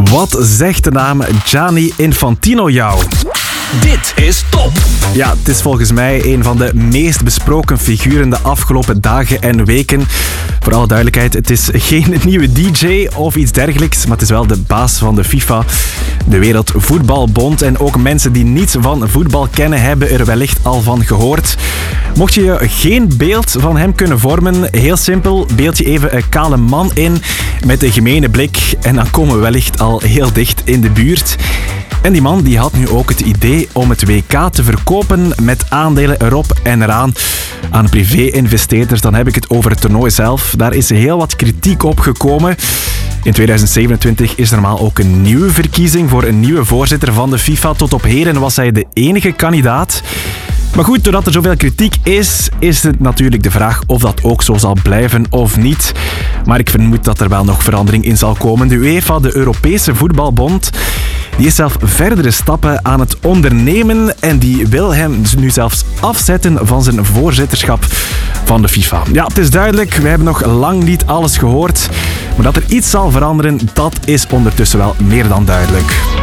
Wat zegt de naam Gianni Infantino jou? Dit is top! Ja, het is volgens mij een van de meest besproken figuren de afgelopen dagen en weken. Voor alle duidelijkheid, het is geen nieuwe DJ of iets dergelijks, maar het is wel de baas van de FIFA, de Wereldvoetbalbond. En ook mensen die niets van voetbal kennen, hebben er wellicht al van gehoord. Mocht je je geen beeld van hem kunnen vormen, heel simpel, beeld je even een kale man in met een gemene blik en dan komen we wellicht al heel dicht in de buurt. En die man die had nu ook het idee om het WK te verkopen met aandelen erop en eraan aan privé-investeerders. Dan heb ik het over het toernooi zelf. Daar is heel wat kritiek op gekomen. In 2027 is er normaal ook een nieuwe verkiezing voor een nieuwe voorzitter van de FIFA. Tot op heden was hij de enige kandidaat. Maar goed, doordat er zoveel kritiek is het natuurlijk de vraag of dat ook zo zal blijven of niet. Maar ik vermoed dat er wel nog verandering in zal komen. De UEFA, de Europese Voetbalbond, die is zelf verdere stappen aan het ondernemen en die wil hem nu zelfs afzetten van zijn voorzitterschap van de FIFA. Ja, het is duidelijk, we hebben nog lang niet alles gehoord. Maar dat er iets zal veranderen, dat is ondertussen wel meer dan duidelijk.